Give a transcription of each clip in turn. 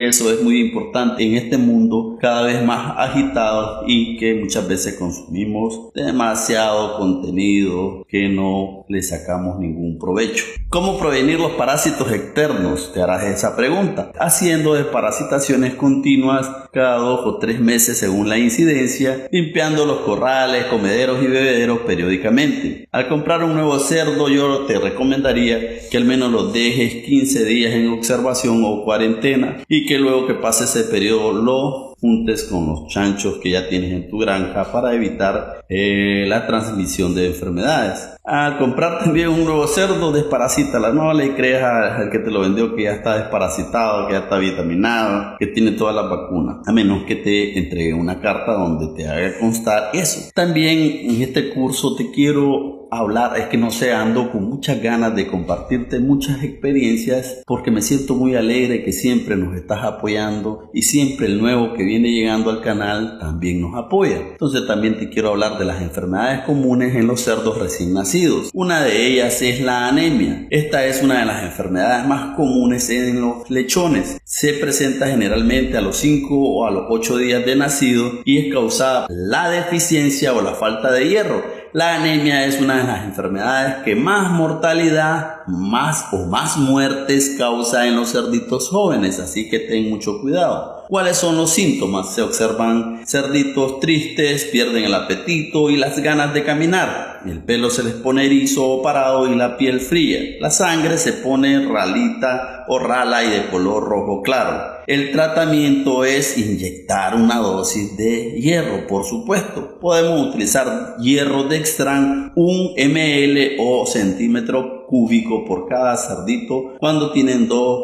eso es muy importante en este mundo cada vez más agitado y que muchas veces consumimos demasiado contenido que no le sacamos ningún provecho. ¿Cómo prevenir los parásitos externos? Te harás esa pregunta. Haciendo desparasitaciones continuas cada 2 o 3 meses según la incidencia, limpiando los corrales, comederos y bebederos periódicamente. Al comprar un nuevo cerdo, yo te recomendaría que al menos lo dejes 15 días en observación o cuarentena y que luego que pase ese periodo lo juntes con los chanchos que ya tienes en tu granja para evitar la transmisión de enfermedades. Al comprar también un nuevo cerdo, desparasítala. No le creas al que te lo vendió que ya está desparasitado, que ya está vitaminado, que tiene todas las vacunas, a menos que te entregue una carta donde te haga constar eso. También en este curso te quiero hablar, es que no sé, ando con muchas ganas de compartirte muchas experiencias porque me siento muy alegre que siempre nos estás apoyando y siempre el nuevo que viene llegando al canal también nos apoya. Entonces también te quiero hablar de las enfermedades comunes en los cerdos recién nacidos. Una de ellas es la anemia. Esta es una de las enfermedades más comunes en los lechones. Se presenta generalmente a los 5 o a los 8 días de nacido y es causada por la deficiencia o la falta de hierro. La anemia es una de las enfermedades que más mortalidad, más muertes causa en los cerditos jóvenes, así que ten mucho cuidado. ¿Cuáles son los síntomas? Se observan cerditos tristes, pierden el apetito y las ganas de caminar. El pelo se les pone erizo o parado y la piel fría. La sangre se pone ralita o rala y de color rojo claro. El tratamiento es inyectar una dosis de hierro, por supuesto. Podemos utilizar hierro Dextran, 1 ml o centímetro cúbico por cada cerdito cuando tienen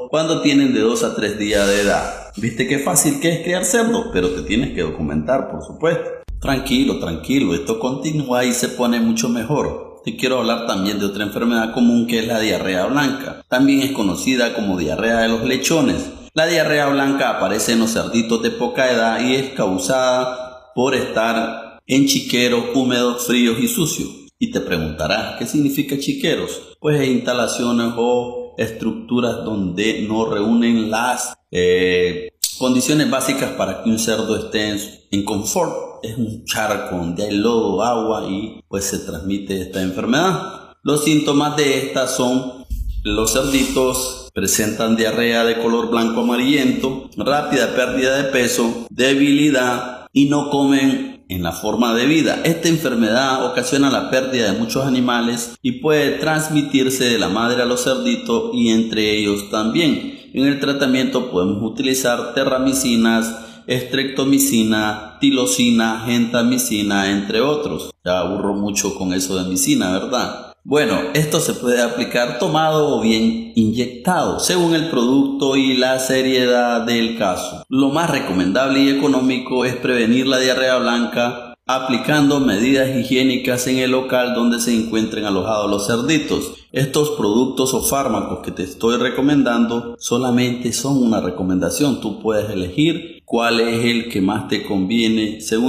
de 2 a 3 días de edad. ¿Viste qué fácil que es criar cerdo? Pero te tienes que documentar, por supuesto. Tranquilo, esto continúa y se pone mucho mejor. Te quiero hablar también de otra enfermedad común que es la diarrea blanca. También es conocida como diarrea de los lechones. La diarrea blanca aparece en los cerditos de poca edad y es causada por estar en chiqueros húmedos, fríos y sucios. Y te preguntarás, ¿qué significa chiqueros? Pues instalaciones o estructuras donde no reúnen las condiciones básicas para que un cerdo esté en confort. Es un charco donde hay lodo, agua y pues se transmite esta enfermedad. Los síntomas de esta son: los cerditos presentan diarrea de color blanco amarillento, rápida pérdida de peso, debilidad y no comen en la forma debida. Esta enfermedad ocasiona la pérdida de muchos animales y puede transmitirse de la madre a los cerditos y entre ellos también. En el tratamiento podemos utilizar terramicinas, estreptomicina, tilosina, gentamicina, entre otros. Ya aburro mucho con eso de micina, ¿verdad? Bueno, esto se puede aplicar tomado o bien inyectado, según el producto y la seriedad del caso. Lo más recomendable y económico es prevenir la diarrea blanca aplicando medidas higiénicas en el local donde se encuentren alojados los cerditos. Estos productos o fármacos que te estoy recomendando solamente son una recomendación. Tú puedes elegir cuál es el que más te conviene según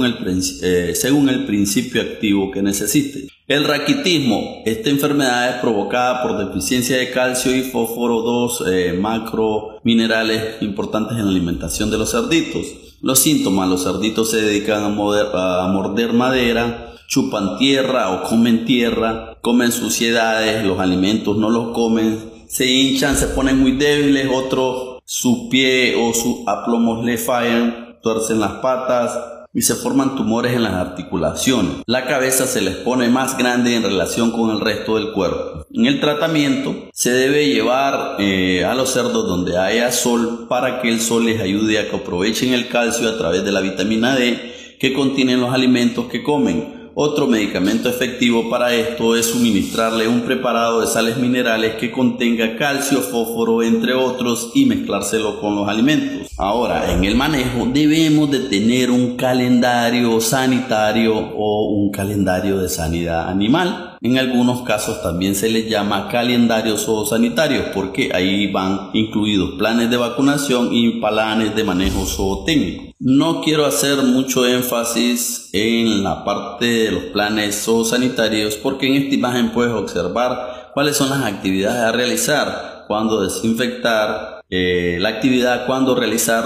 el principio activo que necesites. El raquitismo. Esta enfermedad es provocada por deficiencia de calcio y fósforo, dos macrominerales importantes en la alimentación de los cerditos. Los síntomas: los cerditos se dedican a morder madera, chupan tierra o comen tierra, comen suciedades, los alimentos no los comen, se hinchan, se ponen muy débiles, otros su pie o sus aplomos le fallan, tuercen las patas y se forman tumores en las articulaciones. La cabeza se les pone más grande en relación con el resto del cuerpo. En el tratamiento se debe llevar a los cerdos donde haya sol para que el sol les ayude a que aprovechen el calcio a través de la vitamina D que contienen los alimentos que comen. Otro medicamento efectivo para esto es suministrarle un preparado de sales minerales que contenga calcio, fósforo, entre otros, y mezclárselo con los alimentos. Ahora, en el manejo debemos de tener un calendario sanitario o un calendario de sanidad animal. En algunos casos también se les llama calendarios zoosanitarios porque ahí van incluidos planes de vacunación y planes de manejo zootécnico. No quiero hacer mucho énfasis en la parte de los planes zoosanitarios porque en esta imagen puedes observar cuáles son las actividades a realizar, cuándo desinfectar, la actividad, cuándo realizar